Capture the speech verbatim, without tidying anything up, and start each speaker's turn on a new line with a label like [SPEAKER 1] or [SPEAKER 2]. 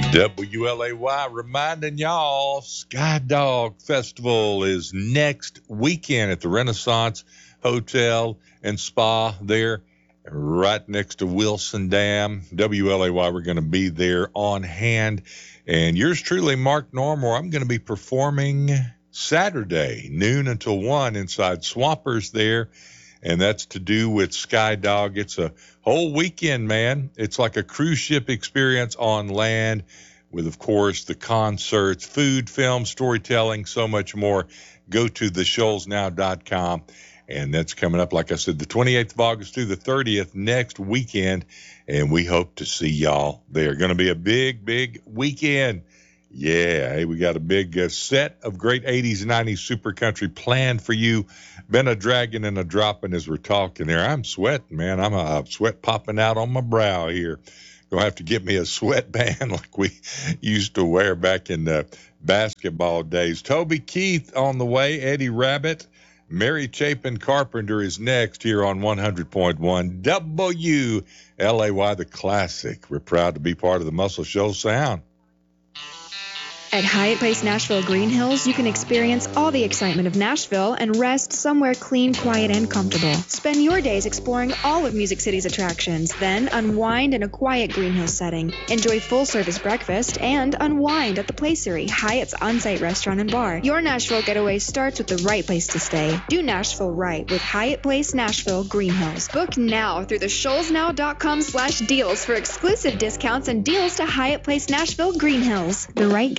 [SPEAKER 1] W L A Y reminding y'all, Sky Dog Festival is next weekend at the Renaissance Hotel and Spa there, right next to Wilson Dam. W L A Y, we're going to be there on hand. And yours truly, Mark Normore, I'm going to be performing Saturday, noon until one, inside Swampers there. And that's to do with Sky Dog. It's a whole weekend, man. It's like a cruise ship experience on land with, of course, the concerts, food, film, storytelling, so much more. Go to the shoals now dot com. And that's coming up, like I said, the twenty-eighth of August through the thirtieth next weekend. And we hope to see y'all there. Going to be a big, big weekend. Yeah, hey, we got a big uh, set of great eighties and nineties super country planned for you. Been a dragging and a dropping as we're talking there. I'm sweating, man. I'm a, a sweat popping out on my brow here. Gonna have to get me a sweatband like we used to wear back in the basketball days. Toby Keith on the way. Eddie Rabbit. Mary Chapin Carpenter is next here on one hundred point one W L A Y, the classic. We're proud to be part of the Muscle Shoals sound.
[SPEAKER 2] At Hyatt Place Nashville Green Hills, you can experience all the excitement of Nashville and rest somewhere clean, quiet, and comfortable. Spend your days exploring all of Music City's attractions, then unwind in a quiet Green Hills setting. Enjoy full-service breakfast and unwind at the Placery, Hyatt's on-site restaurant and bar. Your Nashville getaway starts with the right place to stay. Do Nashville right with Hyatt Place Nashville Green Hills. Book now through the shoals now dot com slash deals for exclusive discounts and deals to Hyatt Place Nashville Green Hills. The right